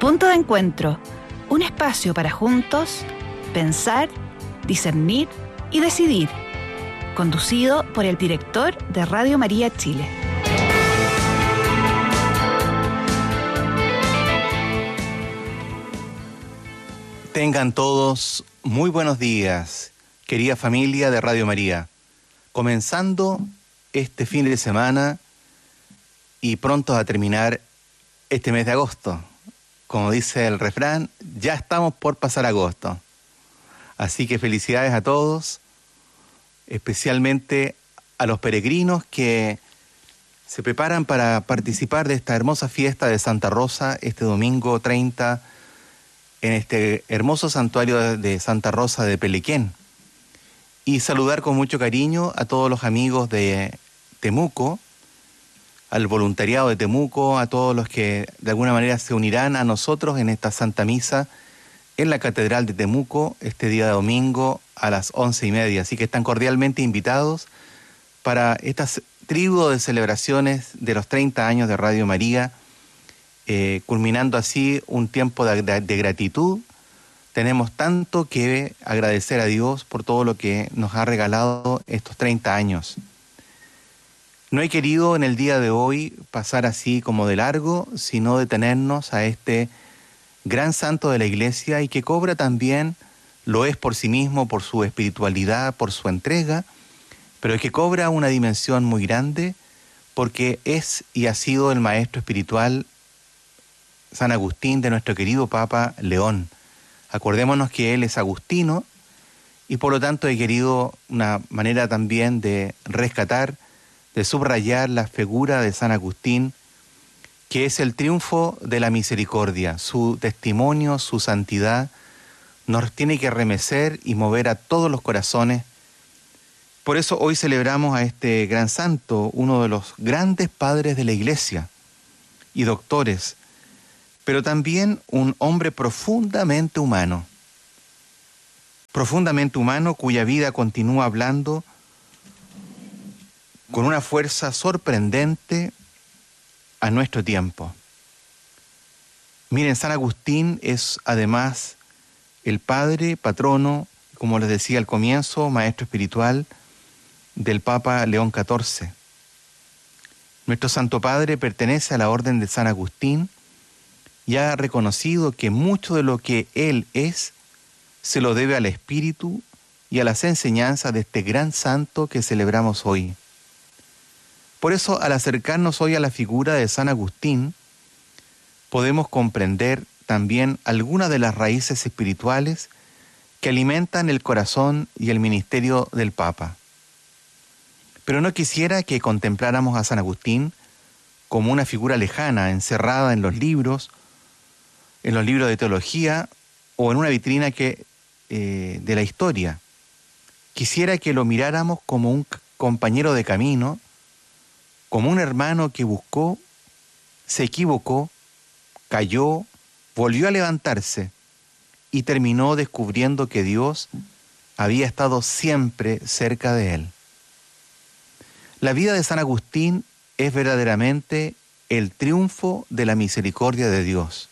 Punto de Encuentro, un espacio para juntos pensar, discernir y decidir. Conducido por el director de Radio María Chile. Tengan todos muy buenos días, querida familia de Radio María. Comenzando este fin de semana y pronto a terminar este mes de agosto. Como dice el refrán, ya estamos por pasar agosto. Así que felicidades a todos, especialmente a los peregrinos que se preparan para participar de esta hermosa fiesta de Santa Rosa este domingo 30 en este hermoso santuario de Santa Rosa de Pelequén. Y saludar con mucho cariño a todos los amigos de Temuco, al voluntariado de Temuco, a todos los que de alguna manera se unirán a nosotros en esta Santa Misa en la Catedral de Temuco este día de domingo a las 11:30. Así que están cordialmente invitados para esta tribu de celebraciones de los 30 años de Radio María, culminando así un tiempo de gratitud. Tenemos tanto que agradecer a Dios por todo lo que nos ha regalado estos 30 años. No he querido en el día de hoy pasar así como de largo, sino detenernos a este gran santo de la Iglesia y que cobra también, lo es por sí mismo, por su espiritualidad, por su entrega, pero que cobra una dimensión muy grande porque es y ha sido el maestro espiritual San Agustín de nuestro querido Papa León. Acordémonos que él es agustino y por lo tanto he querido una manera también de rescatar, de subrayar la figura de San Agustín, que es el triunfo de la misericordia. Su testimonio, su santidad, nos tiene que remecer y mover a todos los corazones. Por eso hoy celebramos a este gran santo, uno de los grandes padres de la Iglesia y doctores, pero también un hombre profundamente humano cuya vida continúa hablando con una fuerza sorprendente a nuestro tiempo. Miren, San Agustín es además el padre, patrono, como les decía al comienzo, maestro espiritual del Papa León XIV. Nuestro Santo Padre pertenece a la Orden de San Agustín y ha reconocido que mucho de lo que él es se lo debe al espíritu y a las enseñanzas de este gran santo que celebramos hoy. Por eso, al acercarnos hoy a la figura de San Agustín, podemos comprender también algunas de las raíces espirituales que alimentan el corazón y el ministerio del Papa. Pero no quisiera que contempláramos a San Agustín como una figura lejana, encerrada en los libros de teología o en una vitrina de la historia. Quisiera que lo miráramos como un compañero de camino, como un hermano que buscó, se equivocó, cayó, volvió a levantarse y terminó descubriendo que Dios había estado siempre cerca de él. La vida de San Agustín es verdaderamente el triunfo de la misericordia de Dios.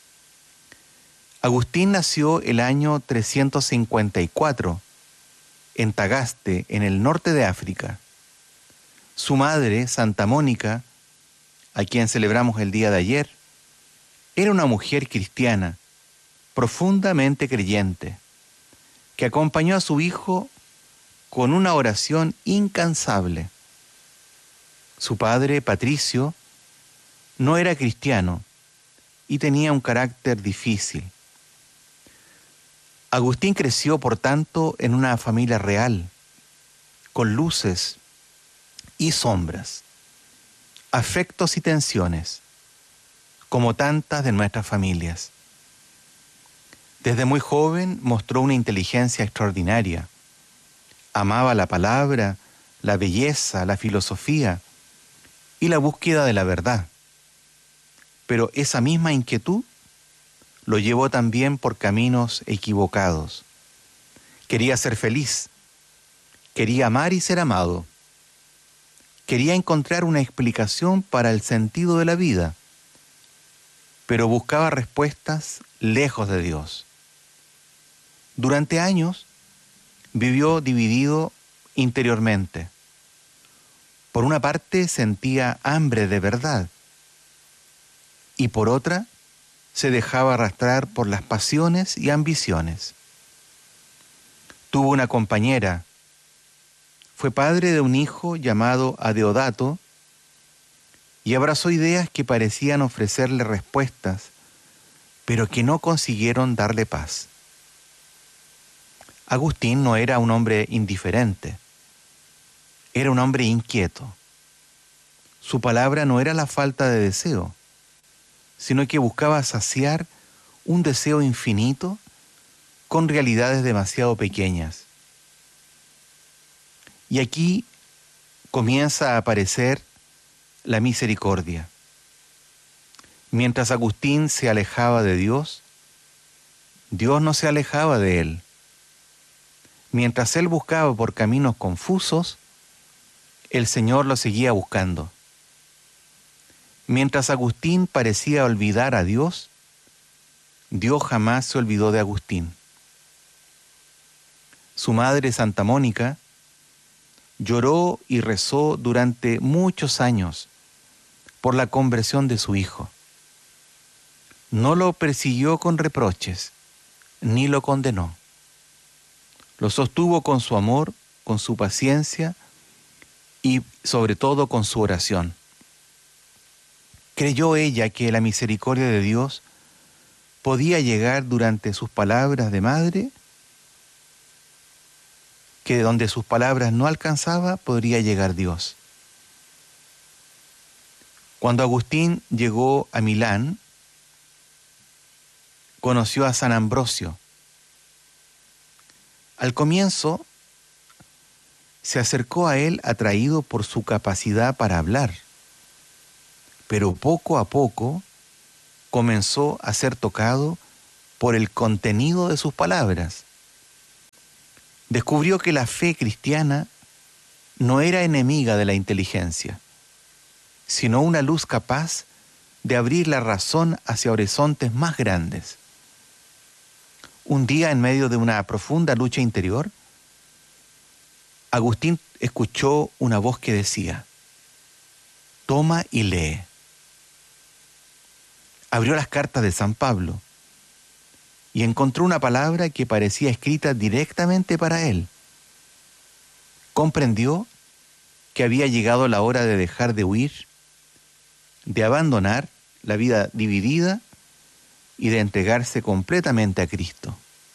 Agustín nació el año 354 en Tagaste, en el norte de África. Su madre, Santa Mónica, a quien celebramos el día de ayer, era una mujer cristiana, profundamente creyente, que acompañó a su hijo con una oración incansable. Su padre, Patricio, no era cristiano y tenía un carácter difícil. Agustín creció, por tanto, en una familia real, con luces y sombras, afectos y tensiones, como tantas de nuestras familias. Desde muy joven mostró una inteligencia extraordinaria. Amaba la palabra, la belleza, la filosofía y la búsqueda de la verdad. Pero esa misma inquietud lo llevó también por caminos equivocados. Quería ser feliz, quería amar y ser amado. Quería encontrar una explicación para el sentido de la vida. pero buscaba respuestas lejos de Dios. Durante años vivió dividido interiormente. Por una parte sentía hambre de verdad y por otra se dejaba arrastrar por las pasiones y ambiciones. Tuvo una compañera, fue padre de un hijo llamado Adeodato y abrazó ideas que parecían ofrecerle respuestas, pero que no consiguieron darle paz. Agustín no era un hombre indiferente, era un hombre inquieto. Su palabra no era la falta de deseo, sino que buscaba saciar un deseo infinito con realidades demasiado pequeñas. Y aquí comienza a aparecer la misericordia. Mientras Agustín se alejaba de Dios, Dios no se alejaba de él. Mientras él buscaba por caminos confusos, el Señor lo seguía buscando. Mientras Agustín parecía olvidar a Dios, Dios jamás se olvidó de Agustín. Su madre, Santa Mónica, lloró y rezó durante muchos años por la conversión de su hijo. No lo persiguió con reproches, ni lo condenó. Lo sostuvo con su amor, con su paciencia y sobre todo con su oración. Creyó ella que la misericordia de Dios podía llegar durante sus palabras de madre, que donde sus palabras no alcanzaba, podría llegar Dios. Cuando Agustín llegó a Milán, conoció a San Ambrosio. Al comienzo, se acercó a él atraído por su capacidad para hablar, pero poco a poco comenzó a ser tocado por el contenido de sus palabras. Descubrió que la fe cristiana no era enemiga de la inteligencia, sino una luz capaz de abrir la razón hacia horizontes más grandes. Un día, en medio de una profunda lucha interior, Agustín escuchó una voz que decía: «Toma y lee». Abrió las cartas de San Pablo y encontró una palabra que parecía escrita directamente para él. Comprendió que había llegado la hora de dejar de huir, de abandonar la vida dividida y de entregarse completamente a Cristo.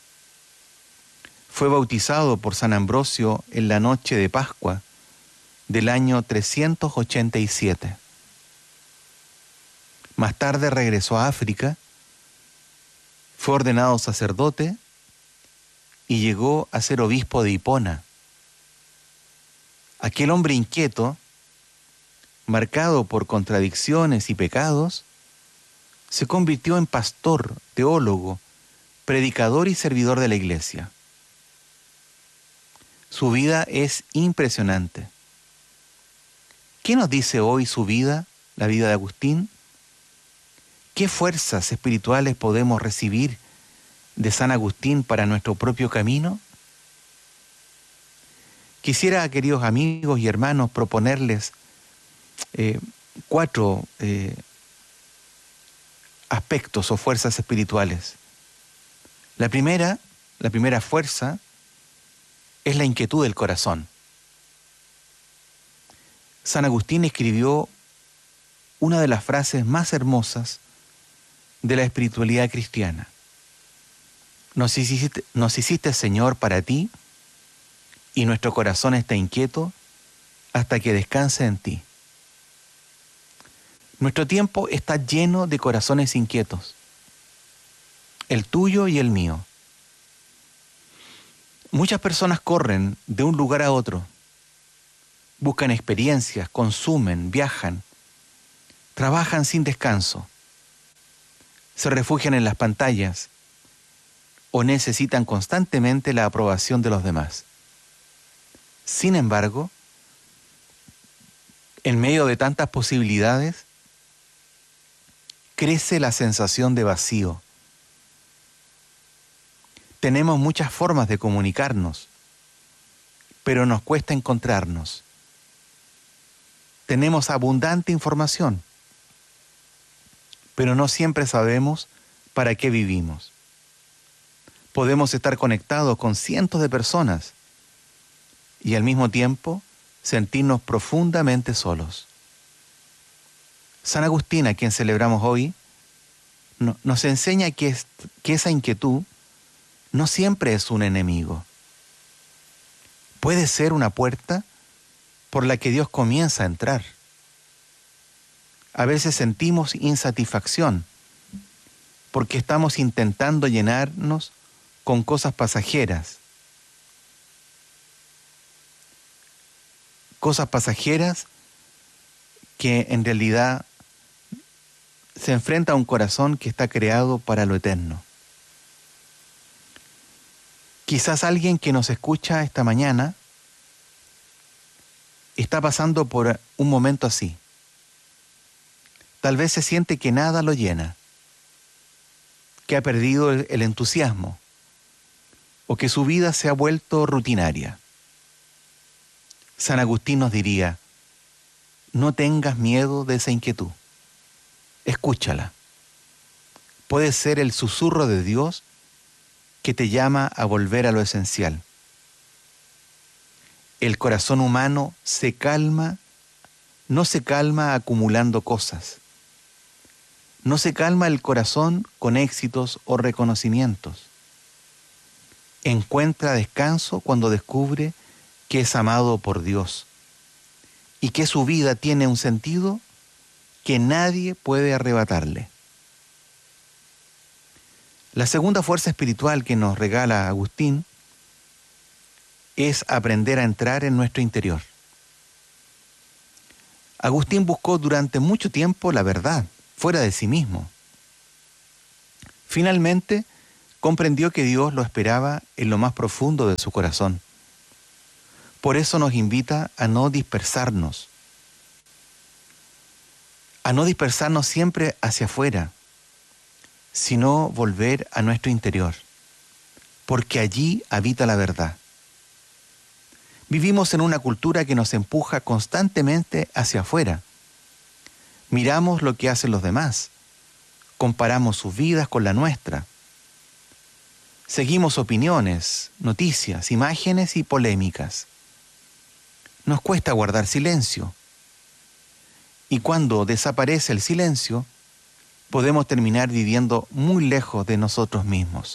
Fue bautizado por San Ambrosio en la noche de Pascua del año 387. Más tarde regresó a África, fue ordenado sacerdote y llegó a ser obispo de Hipona. Aquel hombre inquieto, marcado por contradicciones y pecados, se convirtió en pastor, teólogo, predicador y servidor de la iglesia. Su vida es impresionante. ¿Qué nos dice hoy su vida, la vida de Agustín? ¿Qué fuerzas espirituales podemos recibir de San Agustín para nuestro propio camino? Quisiera, queridos amigos y hermanos, proponerles 4 aspectos o fuerzas espirituales. La primera fuerza es la inquietud del corazón. San Agustín escribió una de las frases más hermosas de la espiritualidad cristiana. Nos hiciste, Señor, para ti, y nuestro corazón está inquieto hasta que descanse en ti. Nuestro tiempo está lleno de corazones inquietos, el tuyo y el mío. Muchas personas corren de un lugar a otro, buscan experiencias, consumen, viajan, trabajan sin descanso, se refugian en las pantallas o necesitan constantemente la aprobación de los demás. Sin embargo, en medio de tantas posibilidades, crece la sensación de vacío. Tenemos muchas formas de comunicarnos, pero nos cuesta encontrarnos. Tenemos abundante información, pero no siempre sabemos para qué vivimos. Podemos estar conectados con cientos de personas y al mismo tiempo sentirnos profundamente solos. San Agustín, a quien celebramos hoy, nos enseña que esa inquietud no siempre es un enemigo. Puede ser una puerta por la que Dios comienza a entrar. A veces sentimos insatisfacción porque estamos intentando llenarnos con cosas pasajeras. Cosas pasajeras que en realidad se enfrenta a un corazón que está creado para lo eterno. Quizás alguien que nos escucha esta mañana está pasando por un momento así. Tal vez se siente que nada lo llena, que ha perdido el entusiasmo o que su vida se ha vuelto rutinaria. San Agustín nos diría, no tengas miedo de esa inquietud, escúchala. Puede ser el susurro de Dios que te llama a volver a lo esencial. El corazón humano no se calma acumulando cosas. No se calma el corazón con éxitos o reconocimientos. Encuentra descanso cuando descubre que es amado por Dios y que su vida tiene un sentido que nadie puede arrebatarle. La segunda fuerza espiritual que nos regala Agustín es aprender a entrar en nuestro interior. Agustín buscó durante mucho tiempo la verdad, fuera de sí mismo. Finalmente, comprendió que Dios lo esperaba en lo más profundo de su corazón. Por eso nos invita a no dispersarnos siempre hacia afuera, sino volver a nuestro interior, porque allí habita la verdad. Vivimos en una cultura que nos empuja constantemente hacia afuera. Miramos lo que hacen los demás, comparamos sus vidas con la nuestra. Seguimos opiniones, noticias, imágenes y polémicas. Nos cuesta guardar silencio. Y cuando desaparece el silencio, podemos terminar viviendo muy lejos de nosotros mismos.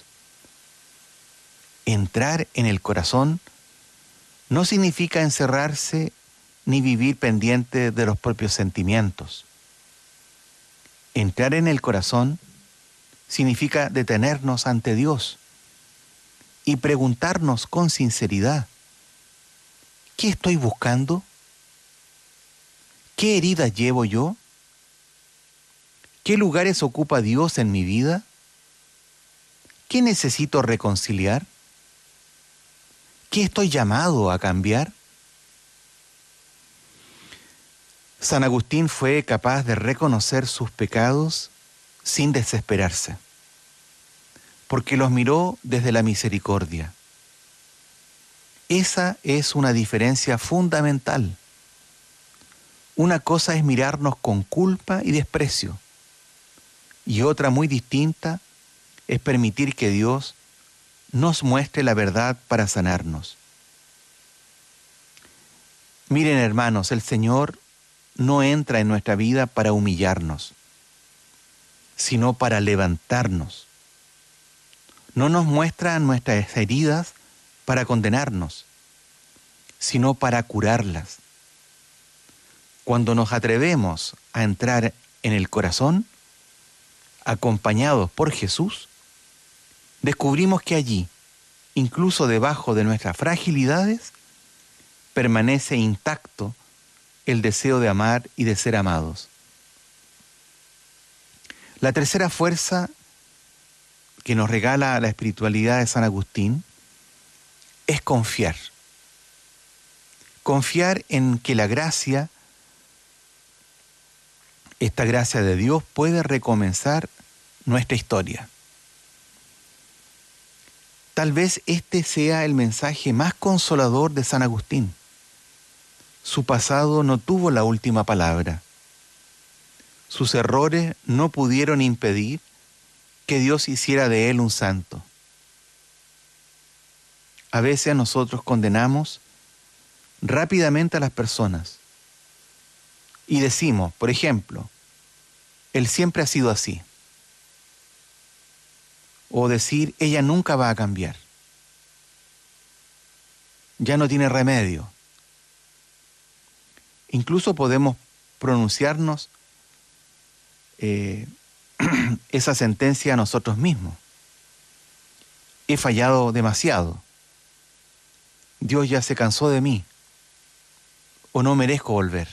Entrar en el corazón no significa encerrarse ni vivir pendiente de los propios sentimientos. Entrar en el corazón significa detenernos ante Dios y preguntarnos con sinceridad, ¿qué estoy buscando? ¿Qué heridas llevo yo? ¿Qué lugares ocupa Dios en mi vida? ¿Qué necesito reconciliar? ¿Qué estoy llamado a cambiar? San Agustín fue capaz de reconocer sus pecados sin desesperarse, porque los miró desde la misericordia. Esa es una diferencia fundamental. Una cosa es mirarnos con culpa y desprecio, y otra muy distinta es permitir que Dios nos muestre la verdad para sanarnos. Miren, hermanos, el Señor no entra en nuestra vida para humillarnos, sino para levantarnos. No nos muestra nuestras heridas para condenarnos, sino para curarlas. Cuando nos atrevemos a entrar en el corazón, acompañados por Jesús, descubrimos que allí, incluso debajo de nuestras fragilidades, permanece intacto el deseo de amar y de ser amados. La tercera fuerza que nos regala la espiritualidad de San Agustín es confiar. Confiar en que la gracia esta gracia de Dios puede recomenzar nuestra historia. Tal vez este sea el mensaje más consolador de San Agustín. Su pasado no tuvo la última palabra. Sus errores no pudieron impedir que Dios hiciera de él un santo. A veces nosotros condenamos rápidamente a las personas y decimos, por ejemplo, él siempre ha sido así. O decir, ella nunca va a cambiar. Ya no tiene remedio. Incluso podemos pronunciarnos esa sentencia a nosotros mismos. He fallado demasiado. Dios ya se cansó de mí. O no merezco volver.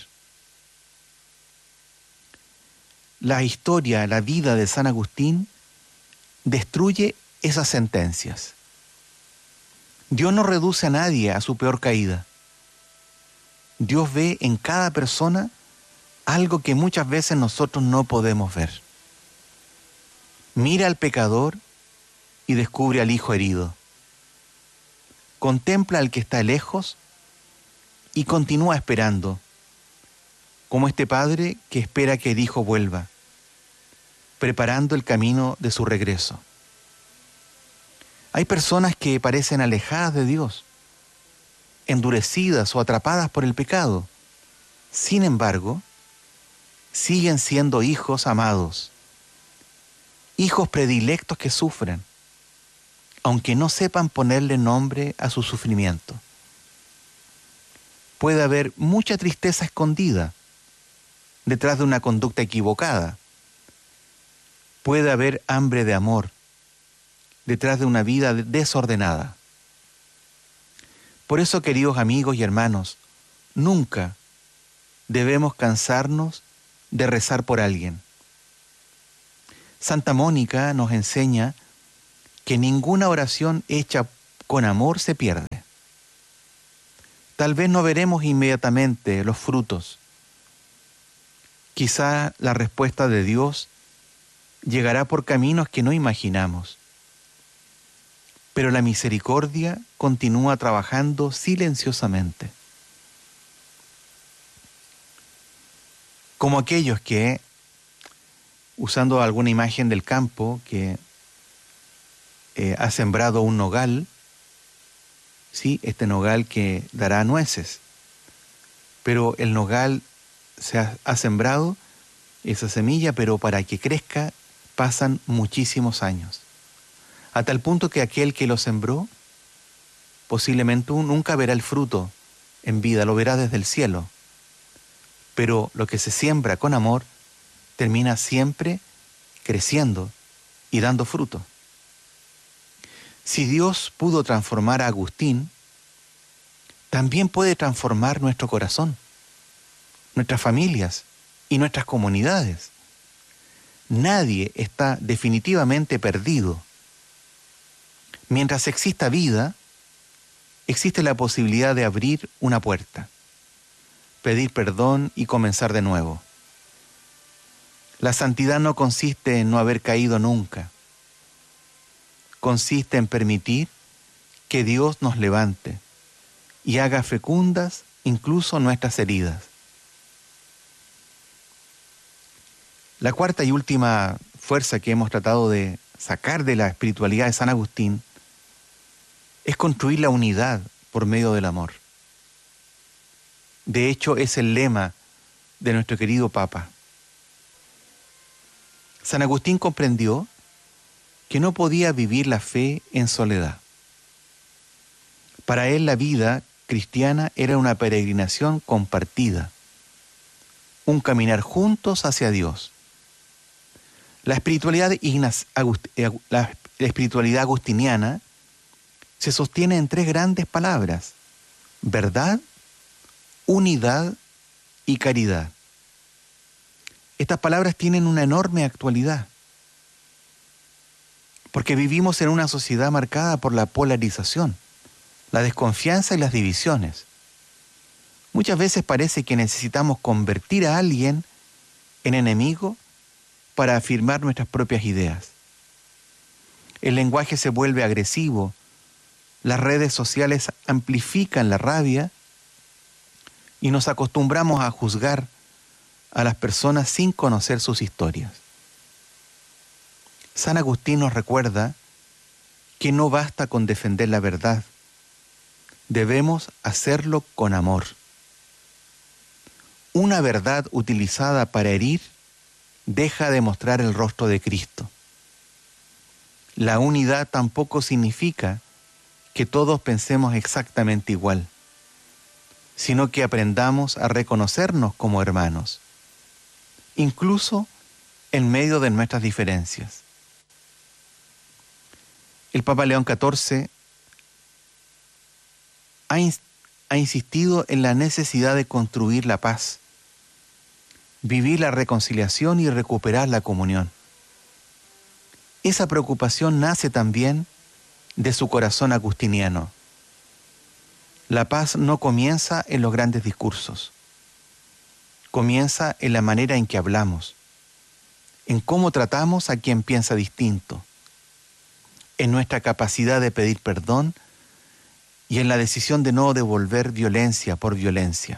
La historia, la vida de San Agustín destruye esas sentencias. Dios no reduce a nadie a su peor caída. Dios ve en cada persona algo que muchas veces nosotros no podemos ver. Mira al pecador y descubre al hijo herido. Contempla al que está lejos y continúa esperando, como este padre que espera que el hijo vuelva, preparando el camino de su regreso. Hay personas que parecen alejadas de Dios, endurecidas o atrapadas por el pecado. Sin embargo, siguen siendo hijos amados, hijos predilectos que sufren, aunque no sepan ponerle nombre a su sufrimiento. Puede haber mucha tristeza escondida detrás de una conducta equivocada. Puede haber hambre de amor detrás de una vida desordenada. Por eso, queridos amigos y hermanos, nunca debemos cansarnos de rezar por alguien. Santa Mónica nos enseña que ninguna oración hecha con amor se pierde. Tal vez no veremos inmediatamente los frutos. Quizá la respuesta de Dios llegará por caminos que no imaginamos. Pero la misericordia continúa trabajando silenciosamente. Como aquellos que, usando alguna imagen del campo, que ha sembrado un nogal, ¿sí? Este nogal que dará nueces. Pero el nogal se ha sembrado esa semilla, pero para que crezca pasan muchísimos años. A tal punto que aquel que lo sembró posiblemente nunca verá el fruto en vida, lo verá desde el cielo. Pero lo que se siembra con amor termina siempre creciendo y dando fruto. Si Dios pudo transformar a Agustín, también puede transformar nuestro corazón, nuestras familias y nuestras comunidades. Nadie está definitivamente perdido. Mientras exista vida, existe la posibilidad de abrir una puerta, pedir perdón y comenzar de nuevo. La santidad no consiste en no haber caído nunca. Consiste en permitir que Dios nos levante y haga fecundas incluso nuestras heridas. La cuarta y última fuerza que hemos tratado de sacar de la espiritualidad de San Agustín es construir la unidad por medio del amor. De hecho, es el lema de nuestro querido Papa. San Agustín comprendió que no podía vivir la fe en soledad. Para él la vida cristiana era una peregrinación compartida, un caminar juntos hacia Dios. La espiritualidad agustiniana se sostiene en tres grandes palabras: verdad, unidad y caridad. Estas palabras tienen una enorme actualidad, porque vivimos en una sociedad marcada por la polarización, la desconfianza y las divisiones. Muchas veces parece que necesitamos convertir a alguien en enemigo para afirmar nuestras propias ideas. El lenguaje se vuelve agresivo, las redes sociales amplifican la rabia y nos acostumbramos a juzgar a las personas sin conocer sus historias. San Agustín nos recuerda que no basta con defender la verdad, debemos hacerlo con amor. Una verdad utilizada para herir deja de mostrar el rostro de Cristo. La unidad tampoco significa que todos pensemos exactamente igual, sino que aprendamos a reconocernos como hermanos, incluso en medio de nuestras diferencias. El Papa León XIV ha insistido en la necesidad de construir la paz, vivir la reconciliación y recuperar la comunión. Esa preocupación nace también de su corazón agustiniano. La paz no comienza en los grandes discursos, comienza en la manera en que hablamos, en cómo tratamos a quien piensa distinto, en nuestra capacidad de pedir perdón y en la decisión de no devolver violencia por violencia.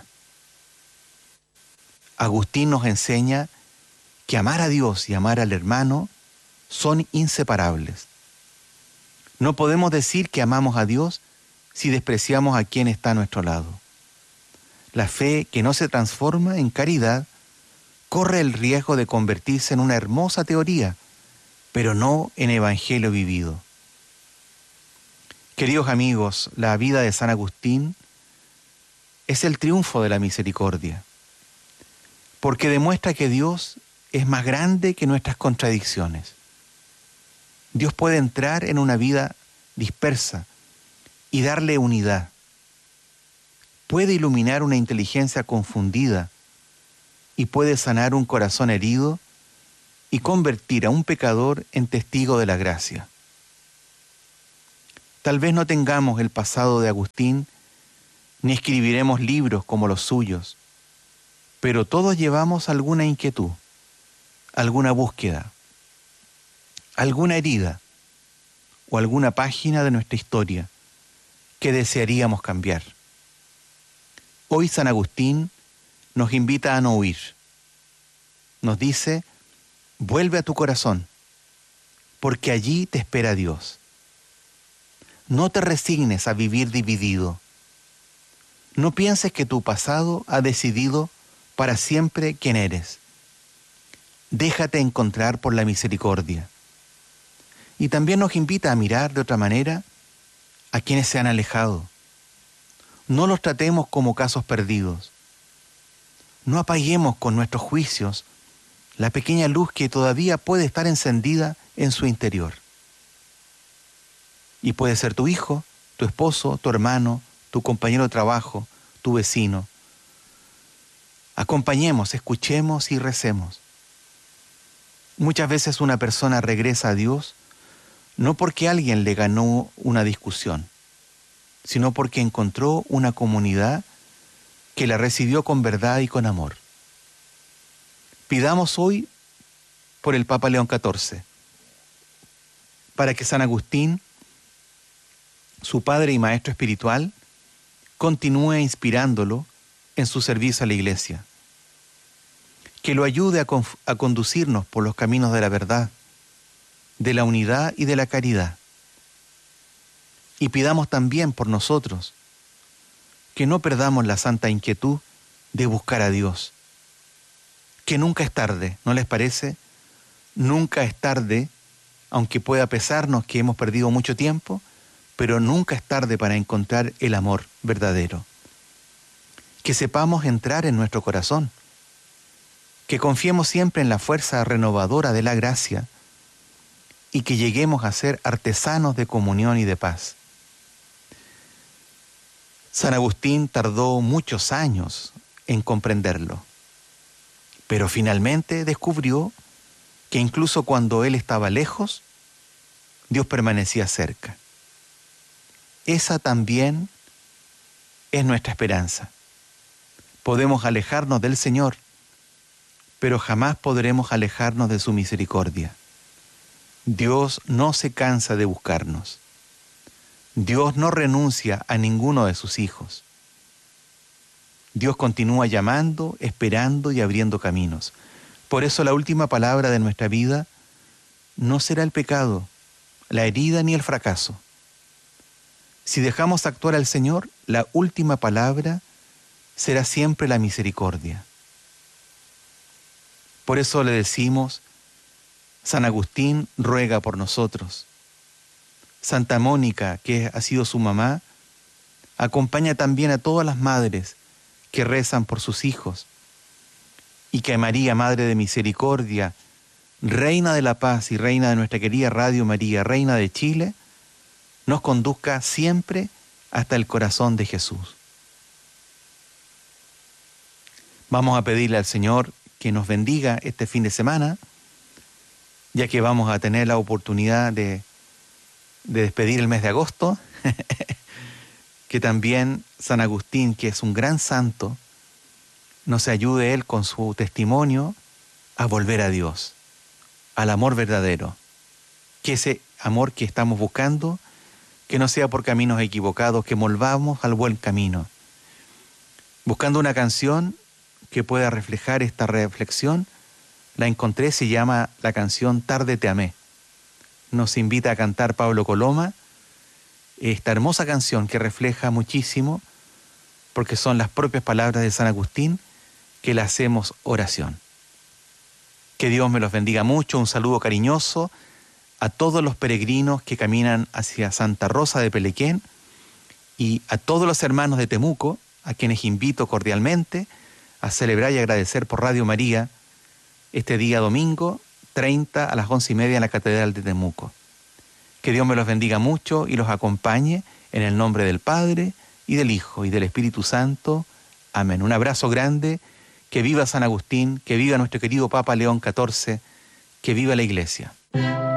Agustín nos enseña que amar a Dios y amar al hermano son inseparables. No podemos decir que amamos a Dios si despreciamos a quien está a nuestro lado. La fe que no se transforma en caridad corre el riesgo de convertirse en una hermosa teoría, pero no en evangelio vivido. Queridos amigos, la vida de San Agustín es el triunfo de la misericordia, porque demuestra que Dios es más grande que nuestras contradicciones. Dios puede entrar en una vida dispersa y darle unidad. Puede iluminar una inteligencia confundida y puede sanar un corazón herido y convertir a un pecador en testigo de la gracia. Tal vez no tengamos el pasado de Agustín, ni escribiremos libros como los suyos, pero todos llevamos alguna inquietud, alguna búsqueda, alguna herida o alguna página de nuestra historia que desearíamos cambiar. Hoy San Agustín nos invita a no huir. Nos dice, vuelve a tu corazón, porque allí te espera Dios. No te resignes a vivir dividido. No pienses que tu pasado ha decidido para siempre quién eres. Déjate encontrar por la misericordia. Y también nos invita a mirar de otra manera a quienes se han alejado. No los tratemos como casos perdidos. No apaguemos con nuestros juicios la pequeña luz que todavía puede estar encendida en su interior. Y puede ser tu hijo, tu esposo, tu hermano, tu compañero de trabajo, tu vecino. Acompañemos, escuchemos y recemos. Muchas veces una persona regresa a Dios no porque alguien le ganó una discusión, sino porque encontró una comunidad que la recibió con verdad y con amor. Pidamos hoy por el Papa León XIV, para que San Agustín, su padre y maestro espiritual, continúe inspirándolo en su servicio a la Iglesia, que lo ayude a conducirnos por los caminos de la verdad, de la unidad y de la caridad. Y pidamos también por nosotros que no perdamos la santa inquietud de buscar a Dios, que nunca es tarde, ¿no les parece? Nunca es tarde, aunque pueda pesarnos que hemos perdido mucho tiempo, pero nunca es tarde para encontrar el amor verdadero. Que sepamos entrar en nuestro corazón, que confiemos siempre en la fuerza renovadora de la gracia y que lleguemos a ser artesanos de comunión y de paz. San Agustín tardó muchos años en comprenderlo, pero finalmente descubrió que incluso cuando él estaba lejos, Dios permanecía cerca. Esa también es nuestra esperanza. Podemos alejarnos del Señor, pero jamás podremos alejarnos de su misericordia. Dios no se cansa de buscarnos. Dios no renuncia a ninguno de sus hijos. Dios continúa llamando, esperando y abriendo caminos. Por eso la última palabra de nuestra vida no será el pecado, la herida ni el fracaso. Si dejamos actuar al Señor, la última palabra será siempre la misericordia. Por eso le decimos, San Agustín ruega por nosotros. Santa Mónica, que ha sido su mamá, acompaña también a todas las madres que rezan por sus hijos, y que María, Madre de Misericordia, Reina de la Paz y Reina de nuestra querida Radio María, Reina de Chile, nos conduzca siempre hasta el corazón de Jesús. Vamos a pedirle al Señor que nos bendiga este fin de semana, ya que vamos a tener la oportunidad de despedir el mes de agosto, que también San Agustín, que es un gran santo, nos ayude él con su testimonio a volver a Dios, al amor verdadero, que ese amor que estamos buscando, que no sea por caminos equivocados, que volvamos al buen camino. Buscando una canción que pueda reflejar esta reflexión, la encontré, se llama la canción Tarde te amé. Nos invita a cantar Pablo Coloma esta hermosa canción que refleja muchísimo, porque son las propias palabras de San Agustín, que le hacemos oración. Que Dios me los bendiga mucho, un saludo cariñoso a todos los peregrinos que caminan hacia Santa Rosa de Pelequén y a todos los hermanos de Temuco, a quienes invito cordialmente a celebrar y agradecer por Radio María este día domingo 30 a las 11:30 en la Catedral de Temuco. Que Dios me los bendiga mucho y los acompañe en el nombre del Padre y del Hijo y del Espíritu Santo. Amén. Un abrazo grande. Que viva San Agustín, que viva nuestro querido Papa León XIV, que viva la Iglesia.